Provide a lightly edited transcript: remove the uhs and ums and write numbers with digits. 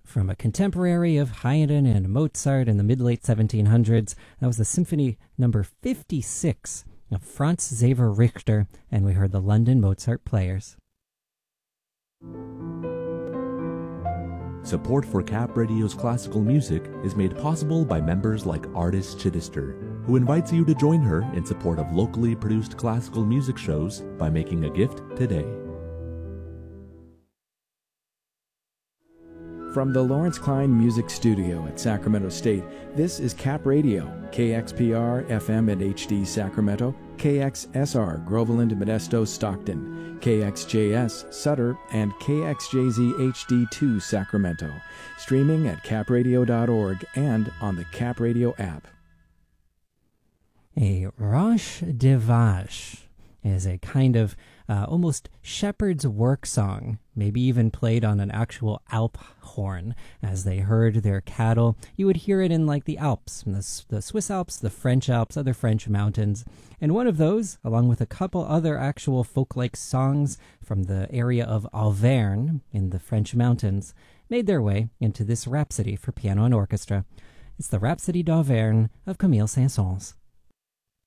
From a contemporary of Haydn and Mozart in the mid-late 1700s, that was the Symphony number 56 of Franz Xaver Richter, and we heard the London Mozart Players. Support for Cap Radio's classical music is made possible by members like Artis Chittister, who invites you to join her in support of locally produced classical music shows by making a gift today. From the Lawrence Klein Music Studio at Sacramento State, this is Cap Radio, KXPR FM and HD Sacramento, KXSR Groveland, Modesto, Stockton, KXJS Sutter, and KXJZ HD2 Sacramento. Streaming at capradio.org and on the Cap Radio app. A Roche de Vache is a kind of almost shepherd's work song, maybe even played on an actual Alp horn as they herd their cattle. You would hear it in like the Alps, the Swiss Alps, the French Alps, other French mountains. And one of those, along with a couple other actual folk-like songs from the area of Auvergne in the French mountains, made their way into this rhapsody for piano and orchestra. It's the Rhapsody d'Auvergne of Camille Saint-Saëns.